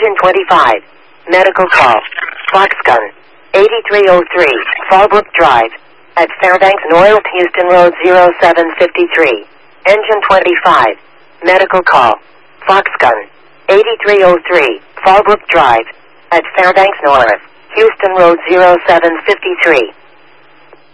Engine 25. Medical call. Foxgun. 8303. Fallbrook Drive. At Fairbanks North, Houston Road 0753. Engine 25. Medical call. Foxgun. 8303. Fallbrook Drive. At Fairbanks North, Houston Road 0753.